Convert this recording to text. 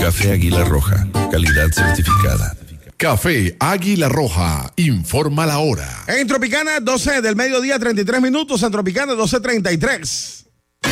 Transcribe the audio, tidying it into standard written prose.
Café Águila Roja, calidad certificada. Café Águila Roja, informa la hora. En Tropicana, 12 del mediodía, 33 minutos. En Tropicana, 12:33.